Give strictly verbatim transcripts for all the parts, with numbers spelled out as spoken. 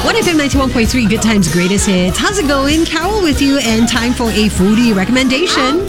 one F M ninety-one point three, Good Times, Greatest Hits. How's it going? Carol with you, and time for a foodie recommendation.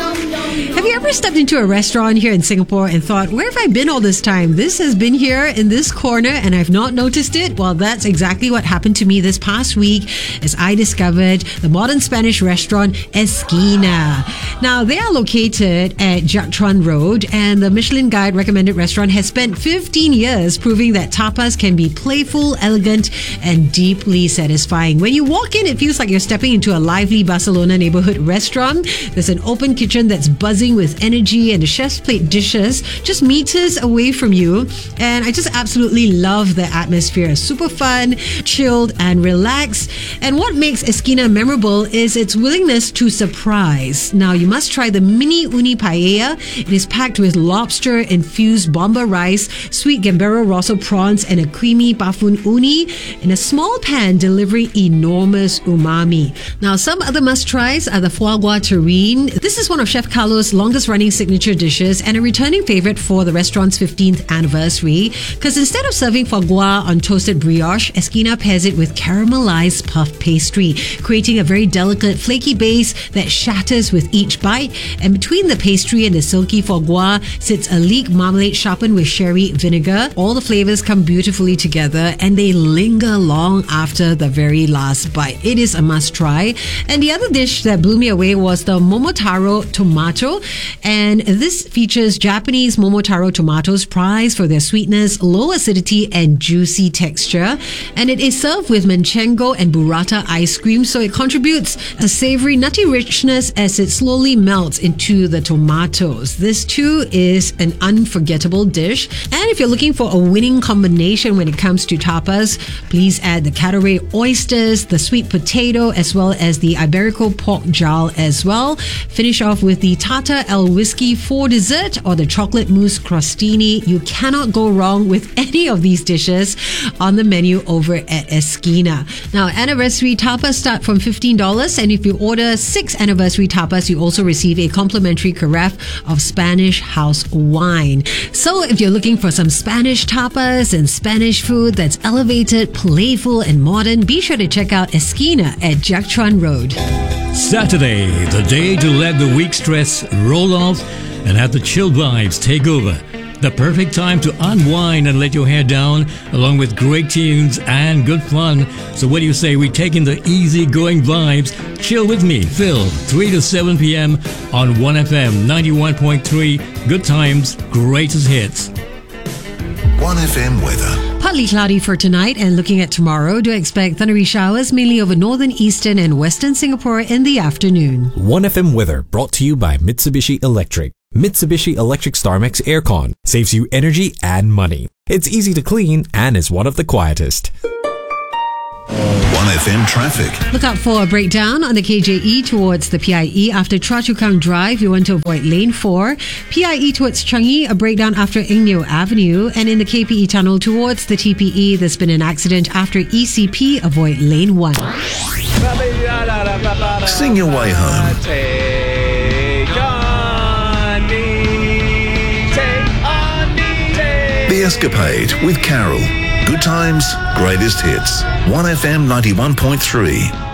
Have you ever stepped into a restaurant here in Singapore and thought, where have I been all this time? This has been here in this corner and I've not noticed it? Well, that's exactly what happened to me this past week as I discovered the modern Spanish restaurant Esquina. Now, they are located at Jiak Chuan Road, and the Michelin Guide recommended restaurant has spent fifteen years proving that tapas can be playful, elegant, and deeply satisfying. When you walk in, it feels like you're stepping into a lively Barcelona neighborhood restaurant. There's an open kitchen that's buzzing with energy, and the chef's plate dishes just meters away from you. And I just absolutely love the atmosphere. Super fun, chilled, and relaxed. And what makes Esquina memorable is its willingness to surprise. Now, you must try the mini uni paella. It is packed with lobster-infused bomba rice, sweet gambero rosso prawns, and a creamy bafun uni in a small pan, delivering enormous umami. Now, some other must-tries are the foie gras terrine. This is one of Chef Carlos' longest-running signature dishes and a returning favorite for the restaurant's fifteenth anniversary, because instead of serving foie gras on toasted brioche, Esquina pairs it with caramelized puff pastry, creating a very delicate, flaky base that shatters with each bite. And between the pastry and the silky foie gras sits a leek marmalade sharpened with sherry vinegar. All the flavors come beautifully together and they linger long after the very last bite. It is a must-try. And the other dish that blew me away was the Momotaro tomato. And this features Japanese Momotaro tomatoes prized for their sweetness, low acidity, and juicy texture. And it is served with manchego and burrata ice cream, so it contributes a savory, nutty richness as it slowly melts into the tomatoes. This too is an unforgettable dish. And if you're looking for a winning combination when it comes to tapas, please add the Cadore oysters, the sweet potato, as well as the Iberico pork jowl as well. Finish off with the Tata El Whiskey for dessert or the chocolate mousse crostini. You cannot go wrong with any of these dishes on the menu over at Esquina. Now, anniversary tapas start from fifteen dollars, and if you order six anniversary tapas, you also receive a complimentary carafe of Spanish house wine. So if you're looking for some Spanish tapas and Spanish food that's elevated, playful, and modern, be sure to check out Esquina at Jiak Chuan Road. Saturday, the day to let the week stress roll off and have the chill vibes take over. The perfect time to unwind and let your hair down, along with great tunes and good fun. So what do you say we take in the easy-going vibes? Chill with me, Phil, three to seven p.m. on one F M ninety-one point three. Good Times, Greatest Hits. one F M weather. Partly cloudy for tonight, and looking at tomorrow, do expect thundery showers mainly over northern, eastern, and western Singapore in the afternoon. one F M weather brought to you by Mitsubishi Electric. Mitsubishi Electric StarMax Aircon saves you energy and money. It's easy to clean and is one of the quietest. one F M traffic. Look out for a breakdown on the K J E towards the P I E after Choa Chu Kang Drive. You want to avoid lane four. P I E towards Changi, a breakdown after Eng Neo Avenue. And in the K P E tunnel towards the T P E, there's been an accident after E C P. Avoid lane one. Sing your way home. The Escapade with Carol. Good Times, Greatest Hits. one F M ninety-one point three.